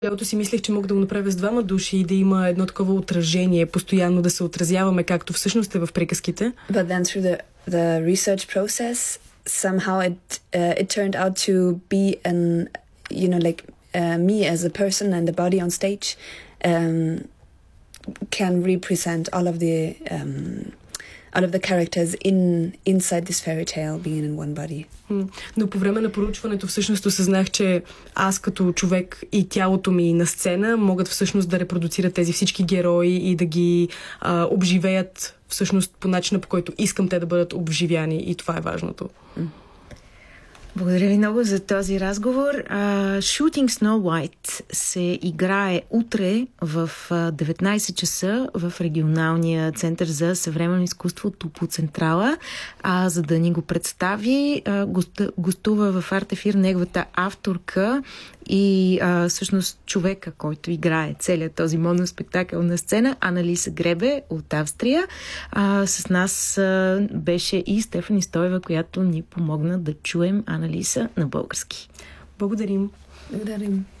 Цялото си мислех, че мога да го направя с двама души и да има едно такова отражение, постоянно да се отразяваме, както всъщност е в приказките. But then through the research process, somehow it turned out to be an, like me as a person and the body on stage can represent all of the characters inside this fairy tale being in one body. Но по време на проучването всъщност осъзнах, че аз като човек и тялото ми на сцена могат всъщност да репродуцират тези всички герои и да ги обживеят всъщност по начина, по който искам те да бъдат обживяни, и това е важното. Благодаря ви много за този разговор. Shooting Snow White се играе утре в 19 часа в регионалния център за съвременно изкуство Тупо Централа. За да ни го представи, гостува в Артефир неговата авторка и всъщност човека, който играе целият този моноспектакъл на сцена, Аналиса Гребе от Австрия. С нас беше и Стефани Стоева, която ни помогна да чуем Аналиса на български. Благодарим. Благодарим.